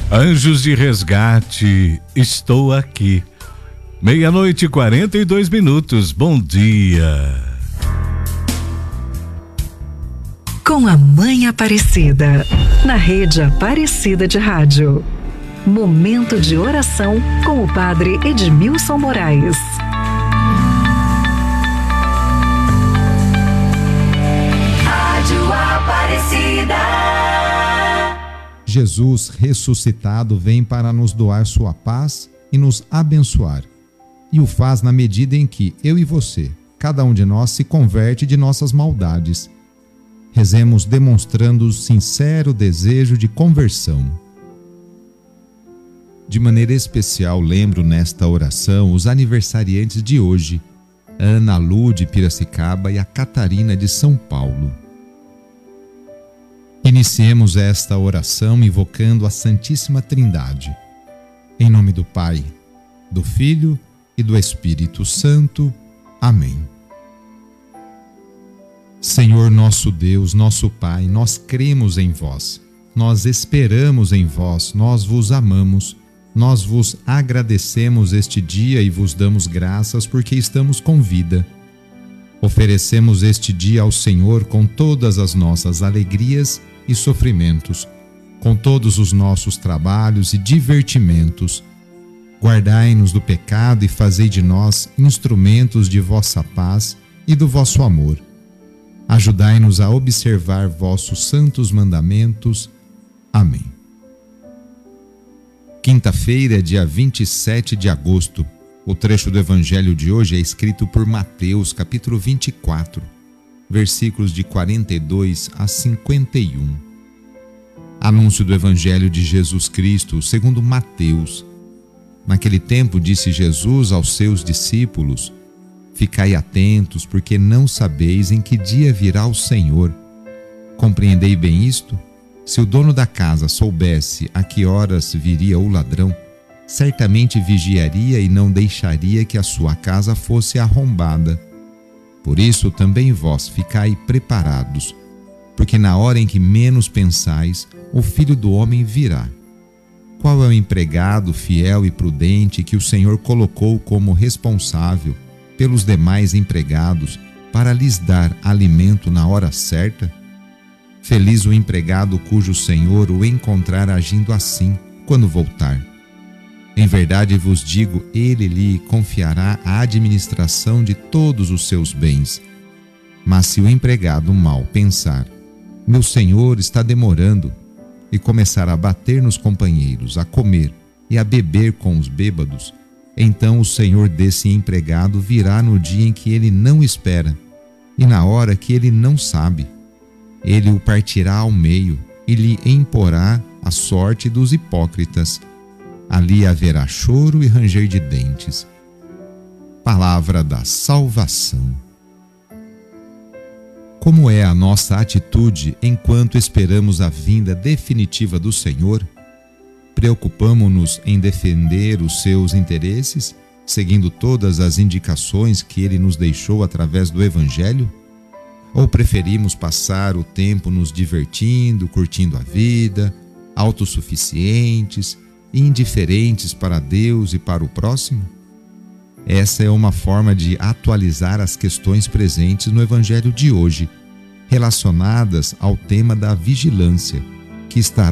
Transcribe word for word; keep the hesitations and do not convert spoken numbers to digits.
Anjos de resgate, estou aqui. Meia-noite e quarenta e dois minutos. Bom dia. Com a Mãe Aparecida, na Rede Aparecida de Rádio. Momento de oração com o Padre Edmilson Moraes. Rádio Aparecida. Jesus ressuscitado vem para nos doar sua paz e nos abençoar. E o faz na medida em que eu e você, cada um de nós, se converte de nossas maldades. Rezemos demonstrando o sincero desejo de conversão. De maneira especial, lembro nesta oração os aniversariantes de hoje, a Ana Lu de Piracicaba e a Catarina de São Paulo. Iniciemos esta oração invocando a Santíssima Trindade. Em nome do Pai, do Filho e do Espírito Santo. Amém. Senhor nosso Deus, nosso Pai, nós cremos em vós, nós esperamos em vós, nós vos amamos, nós vos agradecemos este dia e vos damos graças porque estamos com vida. Oferecemos este dia ao Senhor com todas as nossas alegrias e sofrimentos, com todos os nossos trabalhos e divertimentos. Guardai-nos do pecado e fazei de nós instrumentos de vossa paz e do vosso amor. Ajudai-nos a observar vossos santos mandamentos. Amém. Quinta-feira, dia vinte e sete de agosto. O trecho do Evangelho de hoje é escrito por Mateus, capítulo vinte e quatro, versículos de quarenta e dois a cinquenta e um. Anúncio do Evangelho de Jesus Cristo, segundo Mateus. Naquele tempo disse Jesus aos seus discípulos: Ficai atentos, porque não sabeis em que dia virá o Senhor. Compreendei bem isto? Se o dono da casa soubesse a que horas viria o ladrão, certamente vigiaria e não deixaria que a sua casa fosse arrombada. Por isso também vós ficai preparados, porque na hora em que menos pensais, o Filho do Homem virá. Qual é o empregado fiel e prudente que o Senhor colocou como responsável pelos demais empregados para lhes dar alimento na hora certa? Feliz o empregado cujo senhor o encontrar agindo assim quando voltar. Em verdade vos digo, ele lhe confiará a administração de todos os seus bens. Mas se o empregado mal pensar: meu senhor está demorando, e começar a bater nos companheiros, a comer e a beber com os bêbados, então o senhor desse empregado virá no dia em que ele não espera, e na hora que ele não sabe. Ele o partirá ao meio e lhe imporá a sorte dos hipócritas. Ali haverá choro e ranger de dentes. Palavra da salvação. Como é a nossa atitude enquanto esperamos a vinda definitiva do Senhor? Preocupamo-nos em defender os seus interesses, seguindo todas as indicações que ele nos deixou através do Evangelho? Ou preferimos passar o tempo nos divertindo, curtindo a vida, autossuficientes e indiferentes para Deus e para o próximo? Essa é uma forma de atualizar as questões presentes no Evangelho de hoje, relacionadas ao tema da vigilância, que estará